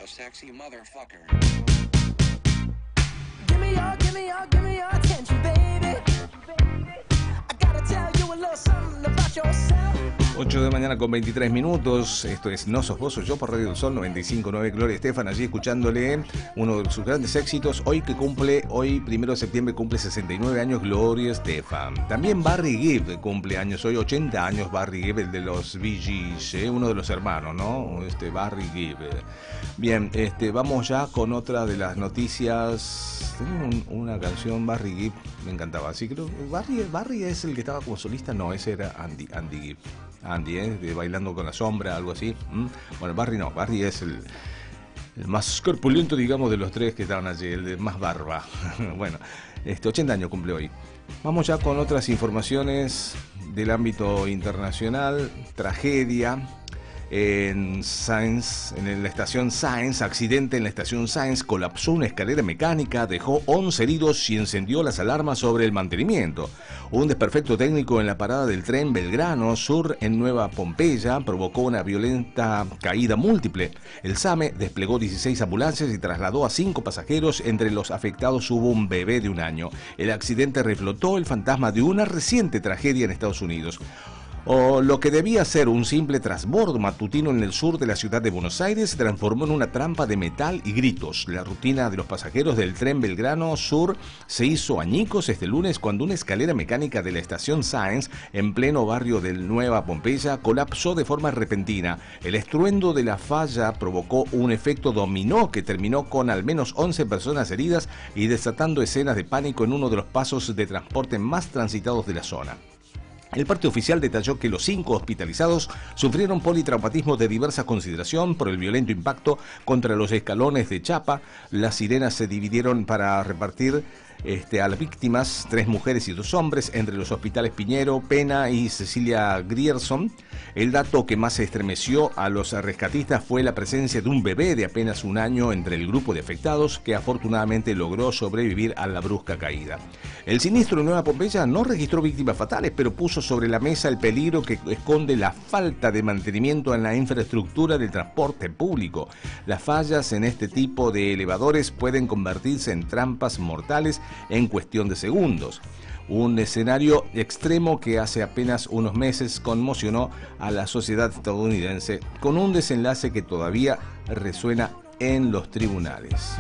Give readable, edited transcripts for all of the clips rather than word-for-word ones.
a sexy motherfucker. Give me your attention, baby. I gotta tell you a little something about yourself. 8 de mañana con 23 minutos. Esto es No Sos Vos, Soy Yo por Radio del Sol 95.9. Gloria Estefan allí escuchándole uno de sus grandes éxitos. Hoy 1 de septiembre, cumple 69 años Gloria Estefan. También Barry Gibb cumple años hoy, 80 años Barry Gibb, el de los Bee Gees, uno de los hermanos, ¿no? Barry Gibb. Bien, vamos ya con otra de las noticias. Tenía una canción, Barry Gibb, me encantaba. Así creo Barry es el que estaba como solista. No, ese era Andy Gibb. Andy, de Bailando con la Sombra, algo así. Bueno, Barry no, Barry es el más corpulento, digamos, de los tres que estaban allí, el de más barba. Bueno, 80 años cumple hoy. Vamos ya con otras informaciones del ámbito internacional. Tragedia en la estación Sáenz, accidente en la estación Sáenz, colapsó una escalera mecánica, dejó 11 heridos y encendió las alarmas sobre el mantenimiento. Un desperfecto técnico en la parada del tren Belgrano Sur en Nueva Pompeya provocó una violenta caída múltiple. El SAME desplegó 16 ambulancias y trasladó a 5 pasajeros. Entre los afectados hubo un bebé de 1 año. El accidente reflotó el fantasma de una reciente tragedia en Estados Unidos. Lo que debía ser un simple transbordo matutino en el sur de la ciudad de Buenos Aires se transformó en una trampa de metal y gritos. La rutina de los pasajeros del tren Belgrano Sur se hizo añicos este lunes cuando una escalera mecánica de la estación Sáenz, en pleno barrio de Nueva Pompeya, colapsó de forma repentina. El estruendo de la falla provocó un efecto dominó que terminó con al menos 11 personas heridas y desatando escenas de pánico en uno de los pasos de transporte más transitados de la zona. El parte oficial detalló que los 5 hospitalizados sufrieron politraumatismo de diversa consideración por el violento impacto contra los escalones de chapa. Las sirenas se dividieron para repartir a las víctimas, 3 mujeres y 2 hombres, entre los hospitales Piñero, Pena y Cecilia Grierson. El dato que más estremeció a los rescatistas fue la presencia de un bebé de apenas 1 año entre el grupo de afectados, que afortunadamente logró sobrevivir a la brusca caída. El siniestro en Nueva Pompeya no registró víctimas fatales, pero puso sobre la mesa el peligro que esconde la falta de mantenimiento en la infraestructura del transporte público. Las fallas en este tipo de elevadores pueden convertirse en trampas mortales en cuestión de segundos. Un escenario extremo que hace apenas unos meses conmocionó a la sociedad estadounidense, con un desenlace que todavía resuena en los tribunales.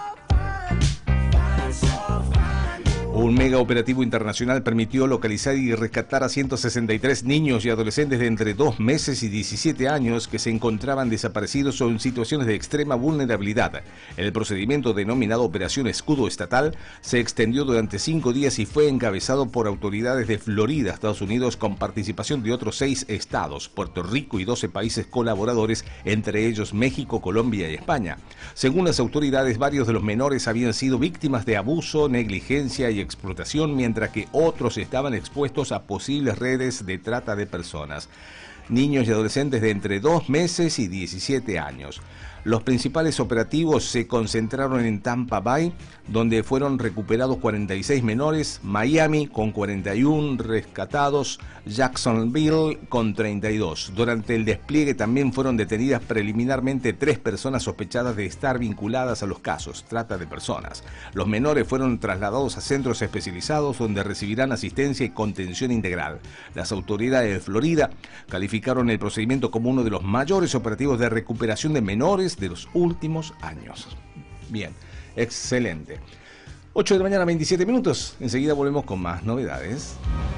Un mega operativo internacional permitió localizar y rescatar a 163 niños y adolescentes de entre 2 meses y 17 años que se encontraban desaparecidos o en situaciones de extrema vulnerabilidad. El procedimiento denominado Operación Escudo Estatal se extendió durante 5 días y fue encabezado por autoridades de Florida, Estados Unidos, con participación de otros 6 estados, Puerto Rico y 12 países colaboradores, entre ellos México, Colombia y España. Según las autoridades, varios de los menores habían sido víctimas de abuso, negligencia y explotación, mientras que otros estaban expuestos a posibles redes de trata de personas. Niños y adolescentes de entre 2 meses y 17 años. Los principales operativos se concentraron en Tampa Bay, donde fueron recuperados 46 menores, Miami con 41 rescatados, Jacksonville con 32. Durante el despliegue también fueron detenidas preliminarmente 3 personas sospechadas de estar vinculadas a los casos, trata de personas. Los menores fueron trasladados a centros especializados donde recibirán asistencia y contención integral. Las autoridades de Florida calificaron el procedimiento como uno de los mayores operativos de recuperación de menores de los últimos años. Bien, excelente. 8 de la mañana, 27 minutos. Enseguida volvemos con más novedades.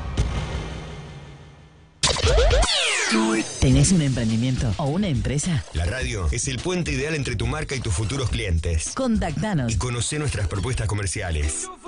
¿Tenés un emprendimiento o una empresa? La radio es el puente ideal entre tu marca y tus futuros clientes. Contactanos Y conocé nuestras propuestas comerciales.